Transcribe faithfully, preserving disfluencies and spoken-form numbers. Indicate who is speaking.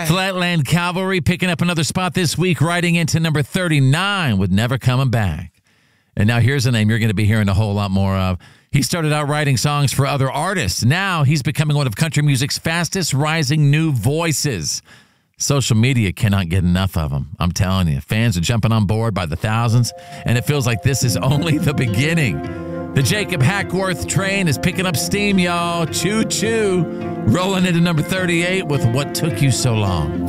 Speaker 1: Flatland Cavalry picking up another spot this week, riding into number thirty-nine with Never Coming Back. And now here's a name you're going to be hearing a whole lot more of. He started out writing songs for other artists. Now he's becoming one of country music's fastest rising new voices. Social media cannot get enough of him. I'm telling you, fans are jumping on board by the thousands, and it feels like this is only the beginning. The Jacob Hackworth train is picking up steam, y'all. Choo-choo. Rolling into number thirty-eight with What Took You So Long.